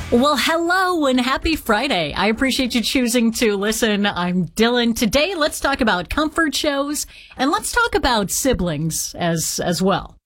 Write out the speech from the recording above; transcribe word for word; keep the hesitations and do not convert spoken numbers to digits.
Well, hello and happy Friday. I appreciate you choosing to listen. I'm Dylan. Today, let's talk about comfort shows and let's talk about siblings as, as well.